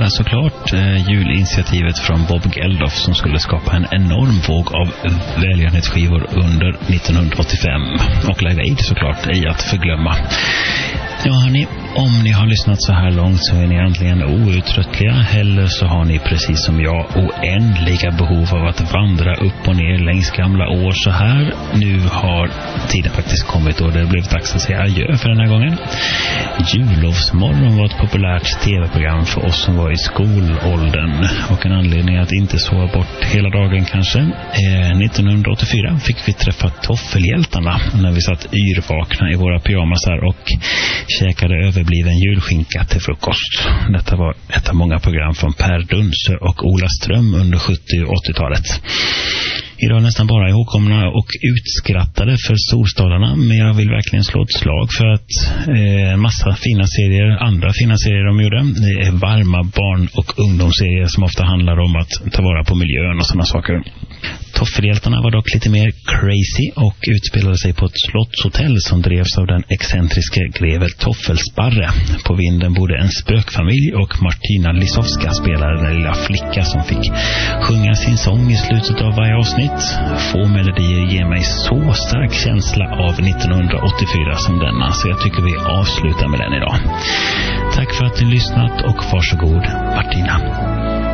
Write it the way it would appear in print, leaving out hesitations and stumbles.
här såklart julinitiativet från Bob Geldof som skulle skapa en enorm våg av välgörenhetsskivor under 1985. Och Live Aid såklart i att förglömma. Ja hörni, om ni har lyssnat så här långt så är ni äntligen outtröttliga, eller så har ni precis som jag oändliga behov av att vandra upp och ner längs gamla år så här. Nu har tiden faktiskt kommit och det blev dags att säga adjö för den här gången. Jullovsmorgon var ett populärt tv-program för oss som var i skolåldern och en anledning att inte sova bort hela dagen kanske. 1984 fick vi träffa Toffelhjältarna när vi satt yrvakna i våra pyjamasar och käkade överbliven julskinka till frukost. Detta var ett av många program från Per Dunsö och Ola Ström under 70- och 80-talet. Idag nästan bara ihågkomna och utskrattade för storstadarna, men jag vill verkligen slå ett slag för att en massa andra fina serier de gjorde. Det är varma barn- och ungdomsserier som ofta handlar om att ta vara på miljön och sådana saker. Toffelhjältarna var dock lite mer crazy och utspelade sig på ett slottshotell som drevs av den excentriske greve Toffelsparre. På vinden bodde en spökfamilj och Martina Lisowska spelade den lilla flicka som fick sjunga sin sång i slutet av varje avsnitt. Få melodier ger mig så stark känsla av 1984 som denna, så jag tycker vi avslutar med den idag. Tack för att ni lyssnat och varsågod Martina.